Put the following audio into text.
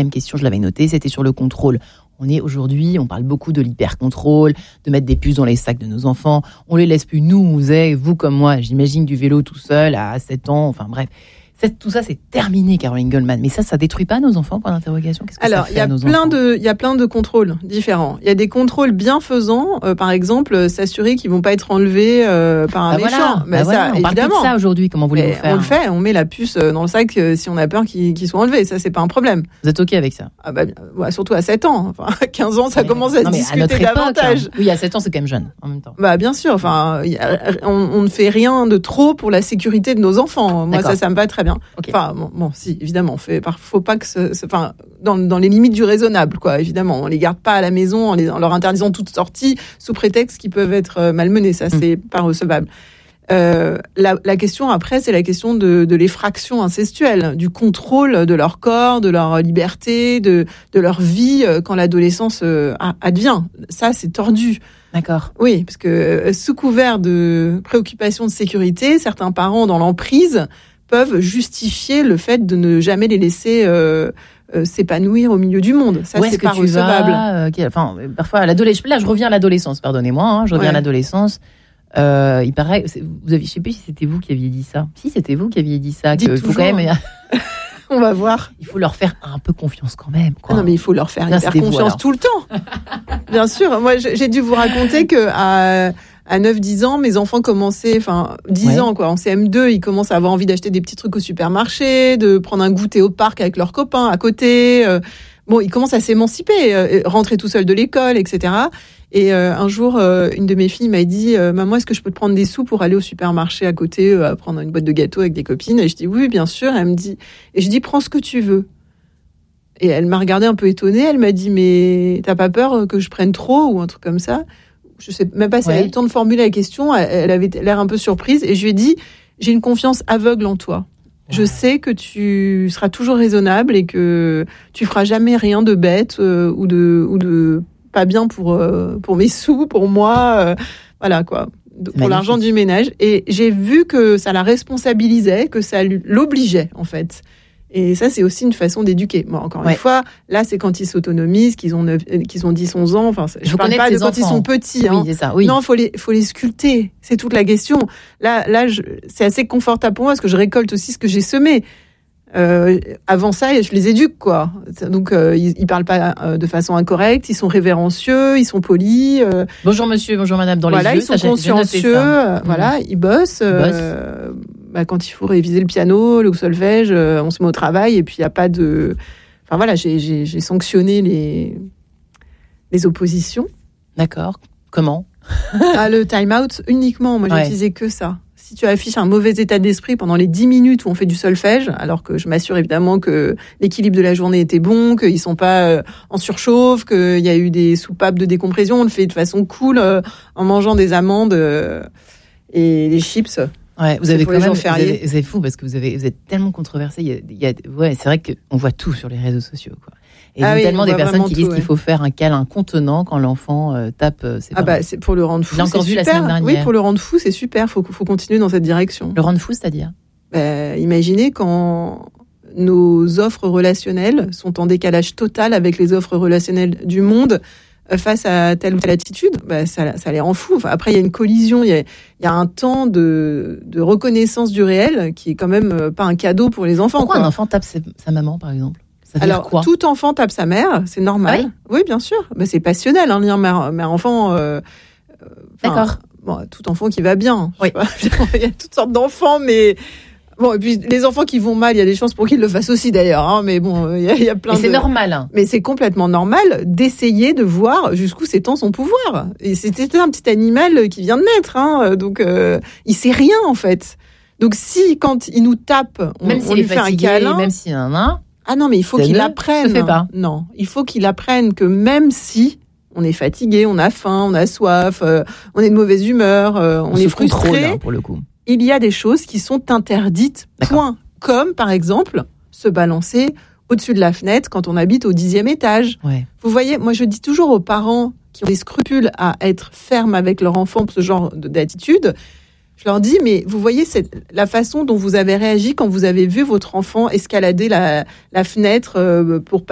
5e question, je l'avais notée, c'était sur le contrôle. On parle beaucoup de l'hyper-contrôle, de mettre des puces dans les sacs de nos enfants. On les laisse plus, nous, vous comme moi, j'imagine du vélo tout seul à 7 ans, enfin bref. Tout ça, c'est terminé, Caroline Goldman. Mais ça détruit pas nos enfants, point d'interrogation. Qu'est-ce que ça fait à nos enfants ? Il y a plein de contrôles différents. Il y a des contrôles bienfaisants, par exemple, s'assurer qu'ils vont pas être enlevés par un méchant. On parle plus de ça aujourd'hui. Comment voulez-vous faire ? On le fait. On met la puce dans le sac si on a peur qu'ils soient enlevés. Ça, c'est pas un problème. Vous êtes OK avec ça ? Surtout à 7 ans. Enfin, à 15 ans, ça commence à se discuter davantage. Oui, à 7 ans, c'est quand même jeune, en même temps. Bien sûr. Enfin, on ne fait rien de trop pour la sécurité de nos enfants. Moi, ça me va très bien. Okay. Enfin, si, évidemment, faut pas que dans les limites du raisonnable, quoi, évidemment. On les garde pas à la maison en leur interdisant toute sortie sous prétexte qu'ils peuvent être malmenés. Ça, c'est pas recevable. La question après, c'est la question de l'effraction incestuelle, du contrôle de leur corps, de leur liberté, de leur vie quand l'adolescence advient. Ça, c'est tordu. D'accord. Oui, parce que sous couvert de préoccupations de sécurité, certains parents dans l'emprise peuvent justifier le fait de ne jamais les laisser s'épanouir au milieu du monde. Ça, c'est pas recevable. Parfois, à l'adolescence. Là, je reviens à l'adolescence, pardonnez-moi. Je reviens à l'adolescence. Il paraît, je sais plus si c'était vous qui aviez dit ça. Si, c'était vous qui aviez dit ça. Dites toujours. Faut quand même. On va voir. Il faut leur faire un peu confiance quand même. Quoi. Non, mais il faut leur faire hyper confiance tout le temps. Bien sûr. Moi, j'ai dû vous raconter que à 9-10 ans, mes enfants commençaient, 10 ans, quoi. En CM2, ils commencent à avoir envie d'acheter des petits trucs au supermarché, de prendre un goûter au parc avec leurs copains à côté. Ils commencent à s'émanciper, rentrer tout seuls de l'école, etc. Et un jour, une de mes filles m'a dit « Maman, est-ce que je peux te prendre des sous pour aller au supermarché à côté, prendre une boîte de gâteaux avec des copines ?» Et je dis « Oui, bien sûr. » Elle me dit, et je dis « Prends ce que tu veux. » Et elle m'a regardée un peu étonnée. Elle m'a dit « Mais t'as pas peur que je prenne trop ou un truc comme ça ?» Je sais même pas si elle a eu le temps de formuler la question. Elle avait l'air un peu surprise. Et je lui ai dit « J'ai une confiance aveugle en toi. Je sais que tu seras toujours raisonnable et que tu feras jamais rien de bête ou de pas bien pour mes sous, pour moi, voilà quoi, pour l'argent du ménage. » Et j'ai vu que ça la responsabilisait, que ça l'obligeait en fait. Et ça, c'est aussi une façon d'éduquer. Bon, encore une fois, là, c'est quand ils s'autonomisent, qu'ils ont 10-11 ans. Enfin, je parle pas de quand ils sont petits. Oui, c'est ça. Oui. Non, faut les sculpter. C'est toute la question. Là, c'est assez confortable pour moi parce que je récolte aussi ce que j'ai semé. Avant ça, je les éduque, quoi. Donc, ils parlent pas de façon incorrecte. Ils sont révérencieux, ils sont polis. Bonjour monsieur, bonjour madame. Dans les yeux, ils sont consciencieux. Ils bossent. Quand il faut réviser le piano, le solfège, on se met au travail et puis il y a pas de. Enfin voilà, j'ai sanctionné les oppositions. D'accord. Comment ? Le time out uniquement. Moi, j'utilisais que ça. Si tu affiches un mauvais état d'esprit pendant les 10 minutes où on fait du solfège, alors que je m'assure évidemment que l'équilibre de la journée était bon, qu'ils sont pas en surchauffe, qu'il y a eu des soupapes de décompression, on le fait de façon cool en mangeant des amandes et des chips. Ouais, vous avez quand même, c'est fou parce que vous êtes tellement controversé. C'est vrai qu'on voit tout sur les réseaux sociaux, quoi. Et il y a tellement des personnes qui disent qu'il faut faire un câlin contenant quand l'enfant tape ses parents. C'est pour le rendre fou. J'ai encore vu la semaine dernière. Oui, pour le rendre fou, c'est super. Faut continuer dans cette direction. Le rendre fou, c'est-à-dire imaginez quand nos offres relationnelles sont en décalage total avec les offres relationnelles du monde face à telle ou telle attitude, ça les rend fous. Enfin, après, il y a une collision, il y a un temps de reconnaissance du réel qui est quand même pas un cadeau pour les enfants. Pourquoi un enfant tape sa maman, par exemple ? Alors, tout enfant tape sa mère, c'est normal. Oui, bien sûr. C'est passionnel, lien mère-enfant. D'accord. Tout enfant qui va bien. Oui. Il y a toutes sortes d'enfants, mais... Bon, et puis les enfants qui vont mal, il y a des chances pour qu'ils le fassent aussi d'ailleurs. Hein, mais bon, il y a plein de... Mais c'est normal. Hein. Mais c'est complètement normal d'essayer de voir jusqu'où s'étend son pouvoir. Et c'était un petit animal qui vient de naître. Hein, donc, il sait rien, en fait. Donc, si, quand il nous tape, on lui fait un câlin... Même s'il y en a... Ah non, mais il faut qu'il apprenne. Se fait pas. Non, il faut qu'il apprenne que même si on est fatigué, on a faim, on a soif, on est de mauvaise humeur, on est frustré, contrôle, pour le coup. Il y a des choses qui sont interdites. Point. Comme par exemple se balancer au-dessus de la fenêtre quand on habite au 10e étage. Ouais. Vous voyez, moi je dis toujours aux parents qui ont des scrupules à être fermes avec leur enfant pour ce genre d'attitude. Je leur dis, mais vous voyez la façon dont vous avez réagi quand vous avez vu votre enfant escalader la fenêtre pour